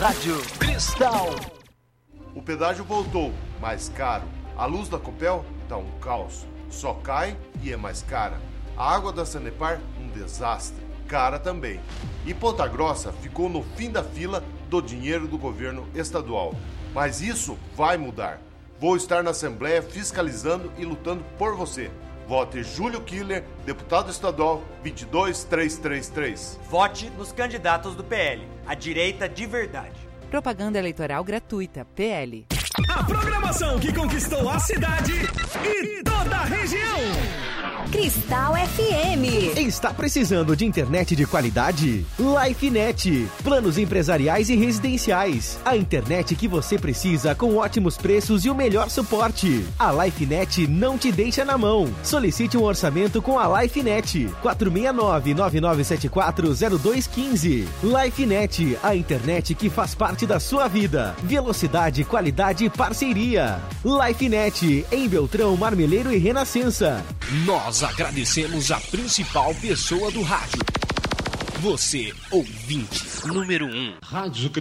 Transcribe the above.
Rádio Cristal. O pedágio voltou, mais caro. A luz da Copel tá um caos. Só cai e é mais cara. A água da Sanepar, um desastre. Cara também. E Ponta Grossa ficou no fim da fila do dinheiro do governo estadual. Mas isso vai mudar. Vou estar na Assembleia fiscalizando e lutando por você. Vote Júlio Killer, deputado estadual 22333. Vote nos candidatos do PL, a direita de verdade. Propaganda eleitoral gratuita, PL. A programação que conquistou a cidade e toda a região. Cristal FM. Está precisando de internet de qualidade? LifeNet. Planos empresariais e residenciais. A internet que você precisa com ótimos preços e o melhor suporte. A LifeNet não te deixa na mão. Solicite um orçamento com a LifeNet. 469-9974-0215. LifeNet, a internet que faz parte da sua vida. Velocidade, qualidade e parceria. LifeNet, em Beltrão, Marmeleiro e Renascença. Nós agradecemos a principal pessoa do rádio. Você, ouvinte, número 1. Rádio